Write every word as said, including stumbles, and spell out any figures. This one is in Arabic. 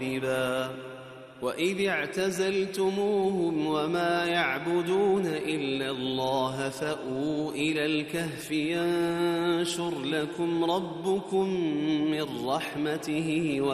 وإذ اعتزلتموهم وما يعبدون إلا الله فأووا إلى الكهف ينشر لكم ربكم من رحمته